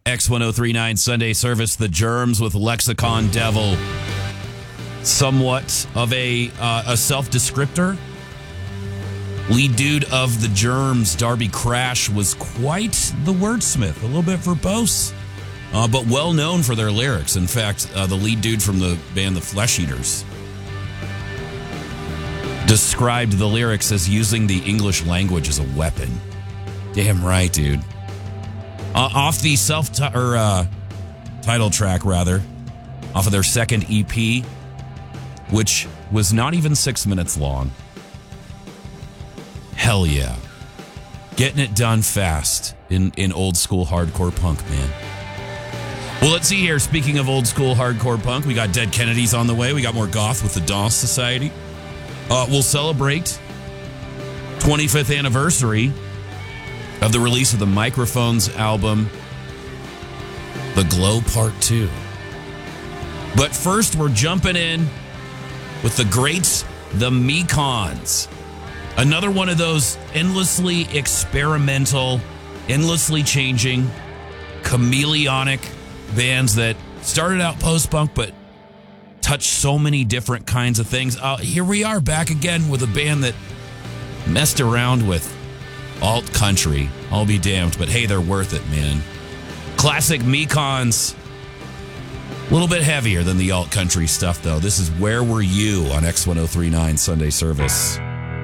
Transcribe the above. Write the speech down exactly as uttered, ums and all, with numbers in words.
X ten thirty-nine Sunday service, The Germs with Lexicon Devil. Somewhat of a uh, a self-descriptor. Lead dude of The Germs, Darby Crash, was quite the wordsmith, a little bit verbose, uh, but well known for their lyrics. In fact, uh, the lead dude from the band The Flesh Eaters described the lyrics as using the English language as a weapon. Damn right, dude. Uh, off the self t- or uh, title track, rather, off of their second E P, which was not even six minutes long. Hell yeah. Getting it done fast in, in old school hardcore punk, man. Well, let's see here. Speaking of old school hardcore punk, we got Dead Kennedys on the way. We got more goth with the DOS Society. Uh, we'll celebrate twenty-fifth anniversary of the release of the Microphones album, The Glow Part two. But first, we're jumping in with the greats, the Mekons. Another one of those endlessly experimental, endlessly changing, chameleonic bands that started out post-punk but touched so many different kinds of things. Uh, here we are back again with a band that messed around with alt country. I'll be damned, but hey, they're worth it, man. Classic Mekons. A little bit heavier than the alt country stuff, though. This is Where Were You on X ten thirty-nine Sunday service.